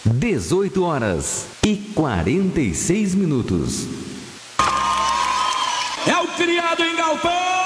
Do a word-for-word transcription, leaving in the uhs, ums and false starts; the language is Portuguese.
dezoito horas e quarenta e seis minutos. É o criado em galpão!